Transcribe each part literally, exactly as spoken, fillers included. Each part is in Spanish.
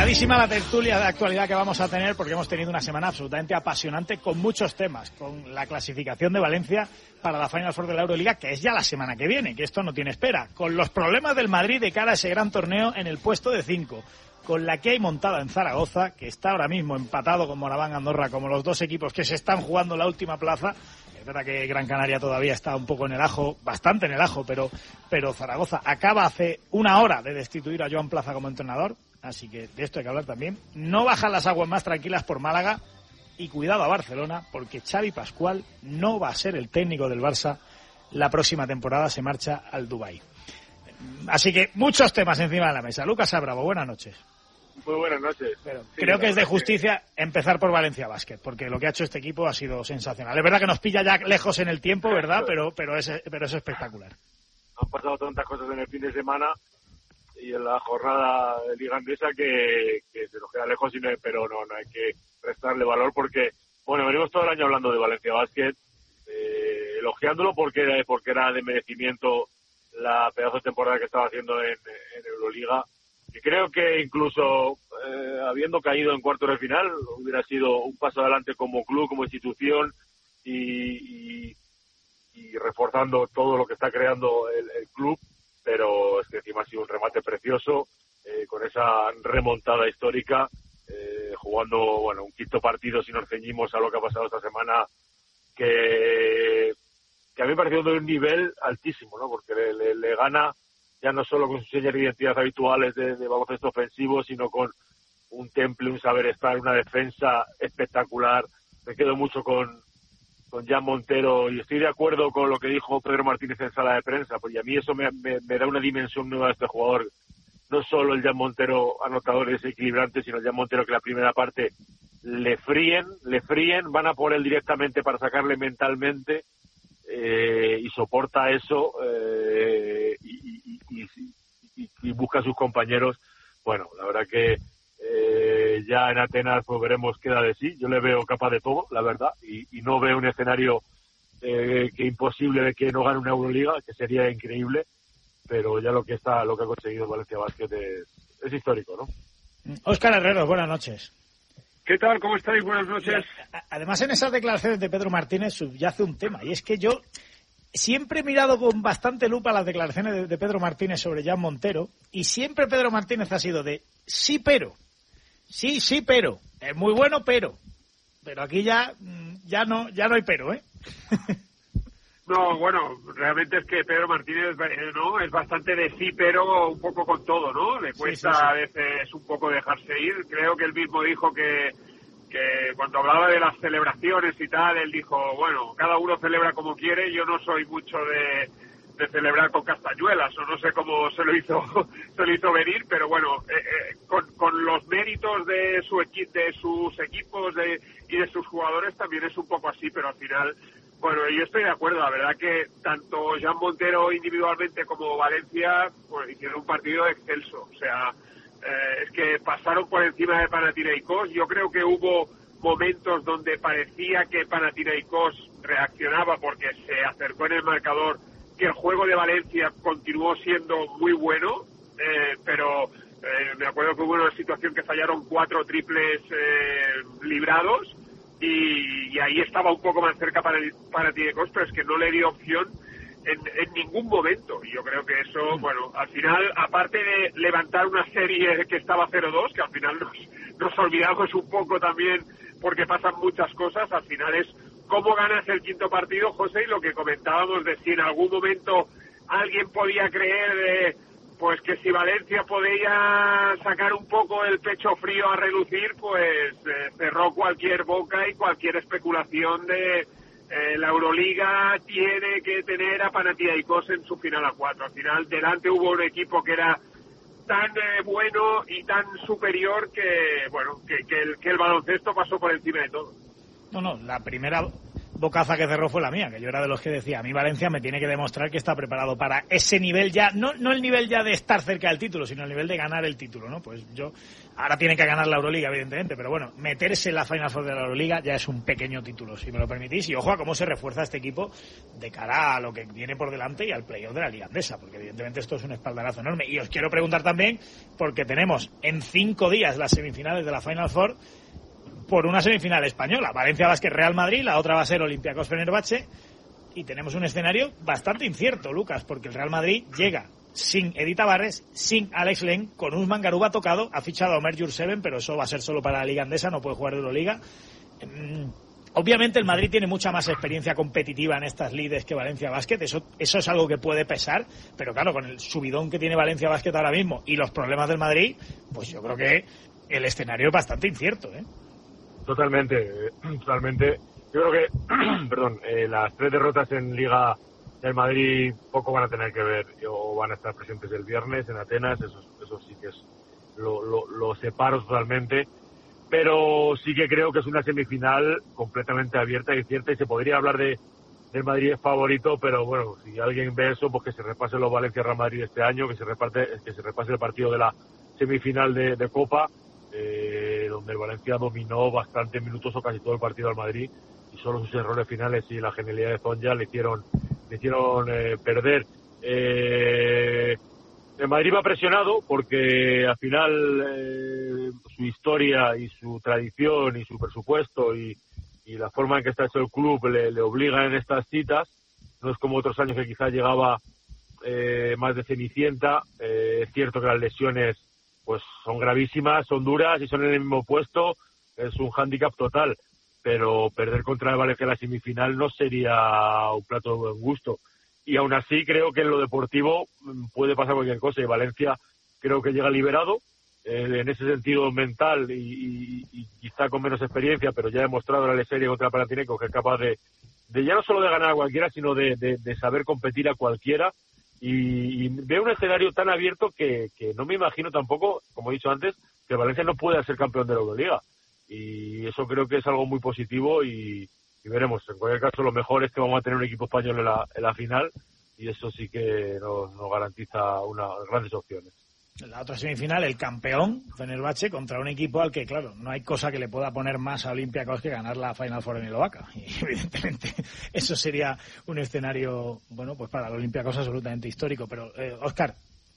Cargadísima la tertulia de actualidad que vamos a tener, porque hemos tenido una semana absolutamente apasionante con muchos temas, con la clasificación de Valencia para la Final Four de la Euroliga, que es ya la semana que viene, que esto no tiene espera, con los problemas del Madrid de cara a ese gran torneo en el puesto de cinco, con la que hay montada en Zaragoza, que está ahora mismo empatado con Moraván Andorra como los dos equipos que se están jugando la última plaza. Es verdad que Gran Canaria todavía está un poco en el ajo, bastante en el ajo, pero, pero Zaragoza acaba hace una hora de destituir a Joan Plaza como entrenador. Así que de esto hay que hablar también. No bajan las aguas más tranquilas por Málaga. Y cuidado a Barcelona, porque Xavi Pascual no va a ser el técnico del Barça la próxima temporada. Se marcha al Dubái. Así que muchos temas encima de la mesa. Lucas Abravo, buenas noches. Muy buenas noches. Pero sí, creo que es de justicia que... empezar por Valencia Basket, porque lo que ha hecho este equipo ha sido sensacional. Es verdad que nos pilla ya lejos en el tiempo, ¿verdad? Pero, pero, es, pero es espectacular. Han pasado tantas cosas en el fin de semana y en la jornada de Liga Andesa que, que se nos queda lejos, y no, pero no, no hay que restarle valor porque, bueno, venimos todo el año hablando de Valencia Basket, eh, elogiándolo porque, porque era de merecimiento la pedazo de temporada que estaba haciendo en, en Euroliga. Y creo que incluso eh, habiendo caído en cuartos de final hubiera sido un paso adelante como club, como institución y, y, y reforzando todo lo que está creando el, el club, pero es que encima ha sido un remate precioso eh, con esa remontada histórica, eh, jugando bueno un quinto partido si nos ceñimos a lo que ha pasado esta semana, que, que a mí me pareció de un nivel altísimo, ¿no? Porque le, le, le gana ya no solo con sus señas de identidad habituales de, de baloncesto ofensivo, sino con un temple, un saber estar, una defensa espectacular. Me quedo mucho con, con Jan Montero y estoy de acuerdo con lo que dijo Pedro Martínez en sala de prensa, porque a mí eso me, me, me da una dimensión nueva de este jugador. No solo el Jan Montero anotador y desequilibrante, sino el Jan Montero que la primera parte le fríen, le fríen, van a por él directamente para sacarle mentalmente, eh, y soporta eso, eh, y, y, y, y, y busca a sus compañeros. Bueno, la verdad que eh, ya en Atenas pues veremos qué da de sí. Yo le veo capaz de todo, la verdad, y, y no veo un escenario eh, que imposible de que no gane una Euroliga, que sería increíble, pero ya lo que está, lo que ha conseguido Valencia Basket es, es histórico, ¿no? Óscar Herrero, buenas noches. ¿Qué tal? ¿Cómo estáis? Buenas noches. Además, en esas declaraciones de Pedro Martínez subyace un tema, y es que yo siempre he mirado con bastante lupa las declaraciones de, de Pedro Martínez sobre Jan Montero, y siempre Pedro Martínez ha sido de sí, pero, sí, sí, pero, es muy bueno, pero, pero aquí ya, ya no, ya no hay pero, ¿eh? No, bueno, realmente es que Pedro Martínez eh, no es bastante de sí, pero un poco con todo, ¿no? Le cuesta sí, sí, sí. a veces un poco dejarse ir. Creo que él mismo dijo que, que cuando hablaba de las celebraciones y tal, él dijo, bueno, cada uno celebra como quiere, yo no soy mucho de, de celebrar con castañuelas, o no sé cómo se lo hizo se lo hizo venir, pero bueno, eh, eh, con, con los méritos de su equi- de sus equipos de, y de sus jugadores también es un poco así, pero al final... Bueno, yo estoy de acuerdo, la verdad que tanto Jan Montero individualmente como Valencia pues hicieron un partido excelso, o sea, eh, es que pasaron por encima de Panathinaikos. Yo creo que hubo momentos donde parecía que Panathinaikos reaccionaba porque se acercó en el marcador, que el juego de Valencia continuó siendo muy bueno, eh, pero eh, me acuerdo que hubo una situación que fallaron cuatro triples eh, librados, Y, y ahí estaba un poco más cerca para Panathinaikos, pero es que no le dio opción en, en ningún momento. Y yo creo que eso, bueno, al final, aparte de levantar una serie que estaba cero dos, que al final nos, nos olvidamos un poco también porque pasan muchas cosas, al final es cómo ganas el quinto partido, José, y lo que comentábamos de si en algún momento alguien podía creer de... Pues que si Valencia podía sacar un poco el pecho frío a relucir, pues eh, cerró cualquier boca y cualquier especulación de eh, la Euroliga tiene que tener a Panathinaikos en su final a cuatro. Al final, delante hubo un equipo que era tan eh, bueno y tan superior que, bueno, que, que, el, que el baloncesto pasó por encima de todo. No, no, la primera... bocaza que cerró fue la mía, que yo era de los que decía, a mí Valencia me tiene que demostrar que está preparado para ese nivel ya, no no el nivel ya de estar cerca del título, sino el nivel de ganar el título, ¿no? Pues yo, ahora tiene que ganar la Euroliga, evidentemente, pero bueno, meterse en la Final Four de la Euroliga ya es un pequeño título, si me lo permitís, y ojo a cómo se refuerza este equipo de cara a lo que viene por delante y al playoff de la Liga Andesa, porque evidentemente esto es un espaldarazo enorme. Y os quiero preguntar también, porque tenemos en cinco días las semifinales de la Final Four, por una semifinal española, Valencia Basket Real Madrid, la otra va a ser Olympiacos Fenerbahce, y tenemos un escenario bastante incierto, Lucas, porque el Real Madrid llega sin Edith Tavares, sin Alex Len, con Usman Garuba tocado, ha fichado a Omer Jurseven, pero eso va a ser solo para la Liga Andesa, no puede jugar Euroliga. Obviamente el Madrid tiene mucha más experiencia competitiva en estas lides que Valencia Basket, eso, eso es algo que puede pesar, pero claro, con el subidón que tiene Valencia Basket ahora mismo y los problemas del Madrid, pues yo creo que el escenario es bastante incierto, ¿eh? Totalmente, totalmente. Yo creo que, perdón, eh, las tres derrotas en Liga del Madrid poco van a tener que ver, o van a estar presentes el viernes en Atenas, eso, eso sí que es, lo, lo, lo separo totalmente, pero sí que creo que es una semifinal completamente abierta y cierta, y se podría hablar de, de Madrid es favorito, pero bueno, si alguien ve eso, pues que se repase los Valencia-Real Madrid este año, que se reparte, que se repase el partido de la semifinal de, de Copa, Eh, donde el Valencia dominó bastante minutos o casi todo el partido al Madrid, y solo sus errores finales y la genialidad de Zonja le hicieron le hicieron eh, perder. Eh, el Madrid va presionado porque al final eh, su historia y su tradición y su presupuesto y, y la forma en que está hecho el club le, le obliga en estas citas. No es como otros años que quizás llegaba eh, más de cenicienta. Eh, es cierto que las lesiones pues son gravísimas, son duras y son en el mismo puesto, es un hándicap total, pero perder contra el Valencia en la semifinal no sería un plato de buen gusto. Y aún así creo que en lo deportivo puede pasar cualquier cosa, y Valencia creo que llega liberado, eh, en ese sentido mental y, y, y quizá con menos experiencia, pero ya ha demostrado en la serie contra el Panathinaikos que es capaz de, de ya no solo de ganar a cualquiera, sino de, de, de saber competir a cualquiera. Y, y veo un escenario tan abierto que, que no me imagino tampoco, como he dicho antes, que Valencia no pueda ser campeón de la Euroliga, y eso creo que es algo muy positivo, y, y veremos. En cualquier caso, lo mejor es que vamos a tener un equipo español en la, en la final, y eso sí que nos, nos garantiza unas grandes opciones. En la otra semifinal, el campeón, Fenerbahce, contra un equipo al que, claro, no hay cosa que le pueda poner más a Olympiacos que ganar la Final Four en el Oaca. Y evidentemente eso sería un escenario, bueno, pues para el Olympiacos absolutamente histórico. Pero, eh, Óscar,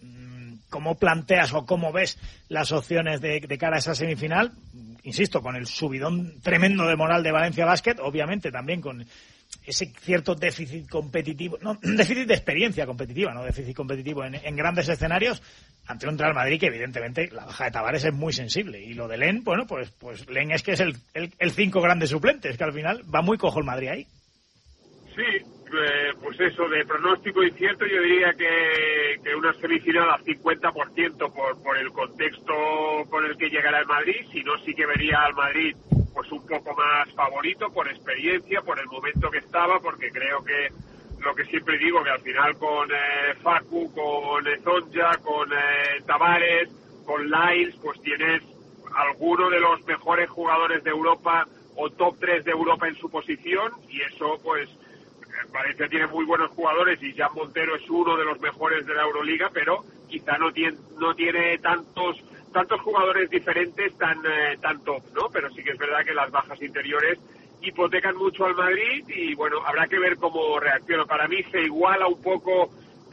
¿cómo planteas o cómo ves las opciones de, de cara a esa semifinal? Insisto, con el subidón tremendo de moral de Valencia Basket, obviamente también con ese cierto déficit competitivo, no, déficit de experiencia competitiva, no déficit competitivo en, en grandes escenarios, ante un Real Madrid que evidentemente la baja de Tavares es muy sensible, y lo de Len, bueno, pues pues Len es que es el, el, el cinco grandes suplentes, que al final va muy cojo el Madrid ahí. Sí, eh, pues eso, de pronóstico incierto, yo diría que, que una semifinal al cincuenta por ciento por, por el contexto con el que llegará el Madrid, si no sí que vería al Madrid pues un poco más favorito por experiencia, por el momento que estaba, porque creo que lo que siempre digo, que al final con eh, Facu, con eh, Zonja, con eh, Tavares, con Lyles, pues tienes alguno de los mejores jugadores de Europa o top tres de Europa en su posición, y eso pues Valencia tiene muy buenos jugadores y Jan Montero es uno de los mejores de la Euroliga, pero quizá no tiene, no tiene tantos tantos jugadores diferentes tan eh, tan top, ¿no? Pero sí que es verdad que las bajas interiores hipotecan mucho al Madrid, y bueno, habrá que ver cómo reacciona. Para mí se iguala un poco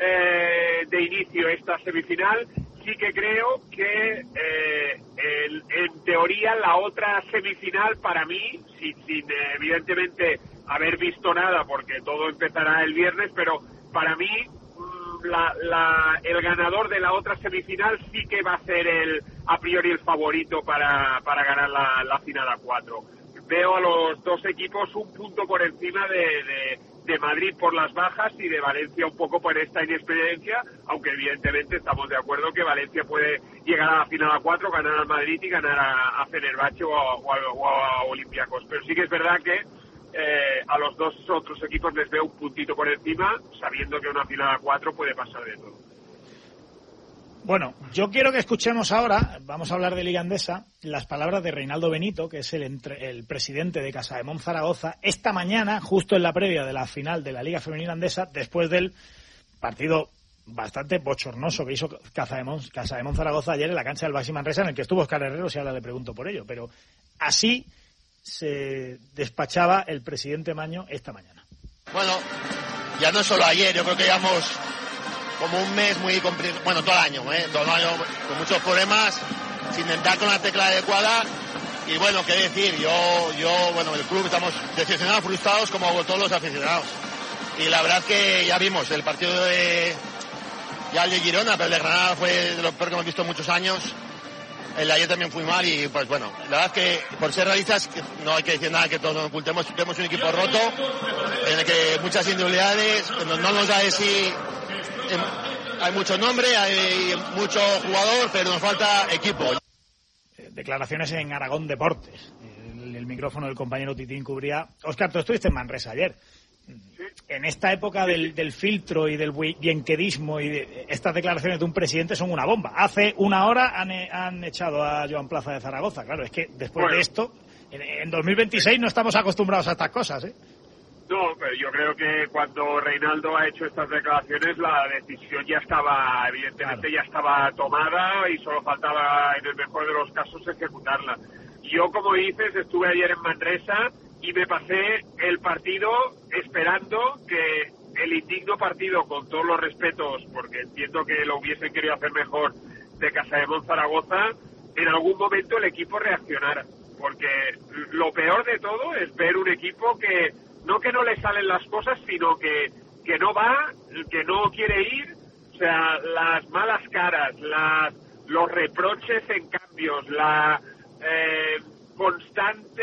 eh, de inicio esta semifinal. Sí que creo que eh, el, en teoría la otra semifinal para mí, sin, sin eh, evidentemente haber visto nada, porque todo empezará el viernes, pero para mí la, la, el ganador de la otra semifinal sí que va a ser el a priori el favorito para, para ganar la, la final a cuatro. Veo a los dos equipos un punto por encima de, de, de Madrid por las bajas y de Valencia un poco por esta inexperiencia, aunque evidentemente estamos de acuerdo que Valencia puede llegar a la final a cuatro, ganar al Madrid y ganar a, a Fenerbahce o a, o, a, o a Olympiacos. Pero sí que es verdad que eh, a los dos otros equipos les veo un puntito por encima, sabiendo que una final a cuatro puede pasar de todo. Bueno, yo quiero que escuchemos ahora, vamos a hablar de Liga Endesa, las palabras de Reinaldo Benito, que es el, entre, el presidente de Casademont Zaragoza, esta mañana, justo en la previa de la final de la Liga Femenina Endesa, después del partido bastante bochornoso que hizo Casademont, Casademont Zaragoza ayer en la cancha del Baxi Manresa, en el que estuvo Óscar Herrero, si ahora le pregunto por ello, pero así se despachaba el presidente Maño esta mañana. Bueno, ya no solo ayer, yo creo que llevamos como un mes muy complicado, bueno, todo el año, ¿eh? todo el año con muchos problemas, sin entrar con la tecla adecuada. Y bueno, qué decir, yo, yo, bueno, el club estamos decepcionados, frustrados como todos los aficionados. Y la verdad que ya vimos el partido de, ya el de Girona, pero el de Granada fue de lo peor que hemos visto en muchos años. El de ayer también fue mal y pues bueno, la verdad es que por ser realistas no hay que decir nada que todos nos ocultemos. Tenemos un equipo roto, en el que muchas individualidades, no, no nos da de sí. Hay mucho nombre, hay mucho jugador, pero nos falta equipo. Declaraciones en Aragón Deportes. El, el micrófono del compañero Titín cubría. Óscar, tú estuviste en Manresa ayer. En esta época del, del filtro y del bienquedismo y de, estas declaraciones de un presidente son una bomba. Hace una hora han, han echado a Joan Plaza de Zaragoza. Claro, es que después bueno. de esto, en, en dos mil veintiséis no estamos acostumbrados a estas cosas, ¿eh? No, pero yo creo que cuando Reinaldo ha hecho estas declaraciones la decisión ya estaba, evidentemente claro. ya estaba tomada y solo faltaba, en el mejor de los casos, ejecutarla. Yo, como dices, estuve ayer en Manresa y me pasé el partido esperando que el indigno partido, con todos los respetos, porque entiendo que lo hubiesen querido hacer mejor, de Casademont Zaragoza, en algún momento el equipo reaccionara. Porque lo peor de todo es ver un equipo que no que no le salen las cosas, sino que, que no va, que no quiere ir. O sea, las malas caras, las, los reproches en cambios, la eh, constante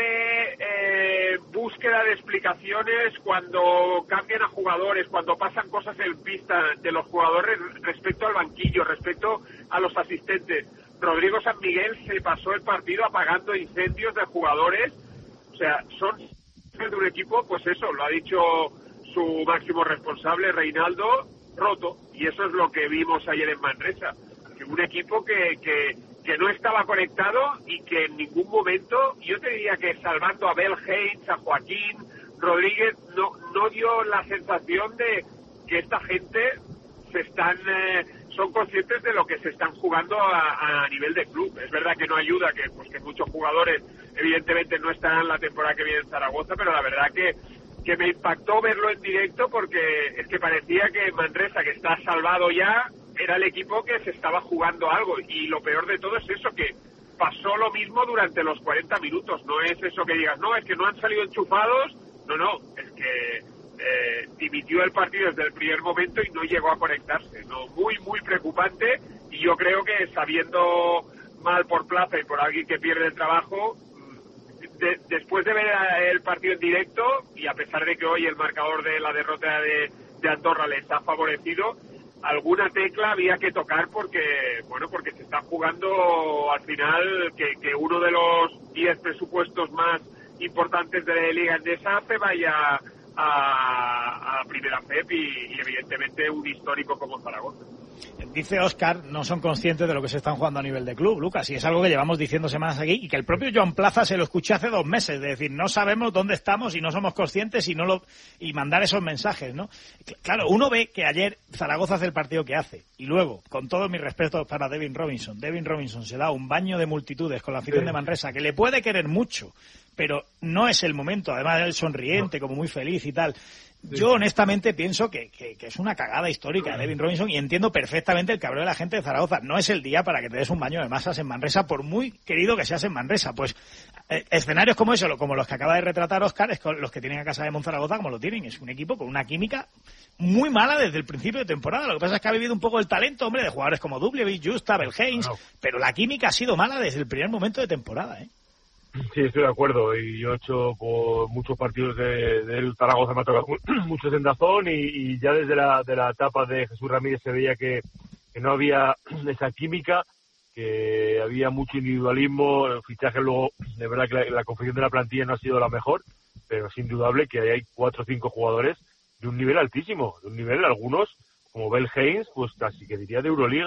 eh, búsqueda de explicaciones cuando cambian a jugadores, cuando pasan cosas en pista de los jugadores respecto al banquillo, respecto a los asistentes. Rodrigo San Miguel se pasó el partido apagando incendios de jugadores. O sea, son de un equipo, pues eso, lo ha dicho su máximo responsable, Reinaldo, roto. Y eso es lo que vimos ayer en Manresa. Que un equipo que, que, que no estaba conectado y que en ningún momento, yo te diría que salvando a Bel Haynes, a Joaquín Rodríguez, no, no dio la sensación de que esta gente se están eh, son conscientes de lo que se están jugando a, a nivel de club. Es verdad que no ayuda que pues que muchos jugadores evidentemente no estarán la temporada que viene en Zaragoza, pero la verdad que que me impactó verlo en directo, porque es que parecía que Manresa, que está salvado ya, era el equipo que se estaba jugando algo. Y lo peor de todo es eso, que pasó lo mismo durante los cuarenta minutos. No es eso que digas, no, es que no han salido enchufados. No, no, es que Eh, dimitió el partido desde el primer momento y no llegó a conectarse. No, muy, muy preocupante. Y yo creo que sabiendo mal por Plaza y por alguien que pierde el trabajo, de, después de ver el partido en directo, y a pesar de que hoy el marcador de la derrota de, de Andorra les ha favorecido, alguna tecla había que tocar, porque bueno porque se está jugando al final que, que uno de los diez presupuestos más importantes de la Liga Endesa se vaya a, a Primera F E P y, y evidentemente un histórico como Zaragoza. Dice Óscar, no son conscientes de lo que se están jugando a nivel de club, Lucas, y es algo que llevamos diciendo semanas aquí, y que el propio Joan Plaza se lo escuché hace dos meses, de decir, no sabemos dónde estamos y no somos conscientes y no lo y mandar esos mensajes, ¿no? Claro, uno ve que ayer Zaragoza hace el partido que hace, y luego, con todos mis respetos para Devin Robinson, Devin Robinson se da un baño de multitudes con la afición sí. de Manresa, que le puede querer mucho, pero no es el momento, además él sonriente, no. como muy feliz y tal. Yo honestamente pienso que, que, que es una cagada histórica de Devin Robinson, y entiendo perfectamente el cabreo de la gente de Zaragoza. No es el día para que te des un baño de masas en Manresa, por muy querido que seas en Manresa. Pues eh, escenarios como eso, como los que acaba de retratar Óscar, es con los que tienen a Casademont Zaragoza como lo tienen. Es un equipo con una química muy mala desde el principio de temporada. Lo que pasa es que ha vivido un poco el talento, hombre, de jugadores como Dubljevic, Justa, Bel Haynes, no. pero la química ha sido mala desde el primer momento de temporada, ¿eh? Sí, estoy de acuerdo, y yo he hecho por muchos partidos de, del Zaragoza, me ha tocado muchos en Dazón, y, y ya desde la, de la etapa de Jesús Ramírez se veía que, que no había esa química, que había mucho individualismo. El fichaje luego, de verdad que la, la confección de la plantilla no ha sido la mejor, pero es indudable que hay cuatro o cinco jugadores de un nivel altísimo, de un nivel, algunos, como Bel Haynes, pues casi que diría de Euroliga,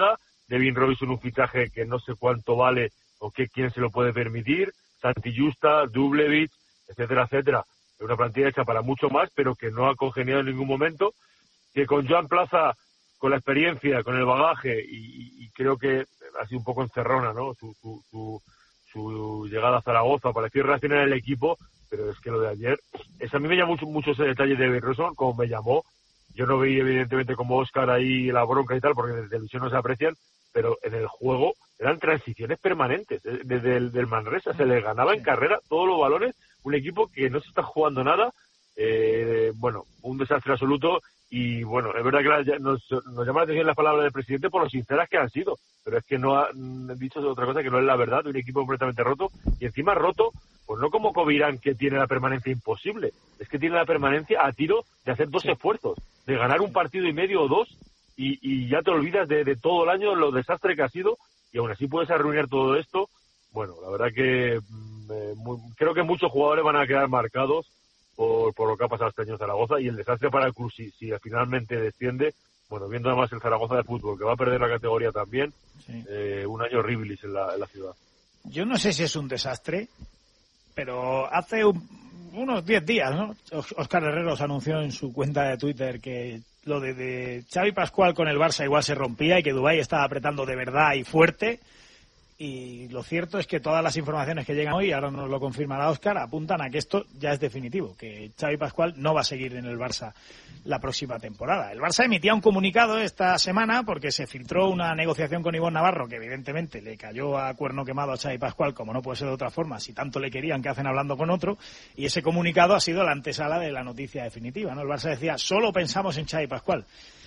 Devin Robinson un fichaje que no sé cuánto vale o que quién se lo puede permitir, Santi Justa, Dublevich, etcétera, etcétera. Es una plantilla hecha para mucho más, pero que no ha congeniado en ningún momento, que con Joan Plaza, con la experiencia, con el bagaje, y, y creo que ha sido un poco encerrona, ¿no? Su, su, su, su llegada a Zaragoza, pareció reaccionar el equipo, pero es que lo de ayer, es, a mí me llamó mucho, mucho ese detalle de Robertson, como me llamó. Yo no vi evidentemente como Óscar ahí la bronca y tal, porque desde televisión no se aprecian, pero en el juego eran transiciones permanentes. Desde el del Manresa se les ganaba en carrera todos los balones, un equipo que no se está jugando nada, eh, bueno, un desastre absoluto. Y bueno, es verdad que la, nos, nos llama la atención las palabras del presidente por lo sinceras que han sido, pero es que no ha dicho otra cosa que no es la verdad, de un equipo completamente roto, y encima roto, pues no como Covirán, que tiene la permanencia imposible, es que tiene la permanencia a tiro de hacer dos sí. esfuerzos, de ganar un partido y medio o dos, y, y ya te olvidas de, de todo el año lo desastre que ha sido, y aún así puedes arruinar todo esto. Bueno, la verdad que eh, muy, creo que muchos jugadores van a quedar marcados Por, por lo que ha pasado este año en Zaragoza, y el desastre para el club si, si finalmente desciende. Bueno, viendo además el Zaragoza de fútbol, que va a perder la categoría también, sí. eh, un año horribilis en la, en la ciudad. Yo no sé si es un desastre, pero hace un, unos diez días, ¿no? Óscar Herreros anunció en su cuenta de Twitter que lo de, de Xavi Pascual con el Barça igual se rompía y que Dubái estaba apretando de verdad y fuerte. Y lo cierto es que todas las informaciones que llegan hoy, ahora nos lo confirmará Óscar, apuntan a que esto ya es definitivo, que Xavi Pascual no va a seguir en el Barça la próxima temporada. El Barça emitía un comunicado esta semana porque se filtró una negociación con Ivonne Navarro que evidentemente le cayó a cuerno quemado a Xavi Pascual, como no puede ser de otra forma, si tanto le querían que hacen hablando con otro, y ese comunicado ha sido la antesala de la noticia definitiva, ¿no? El Barça decía, solo pensamos en Xavi Pascual.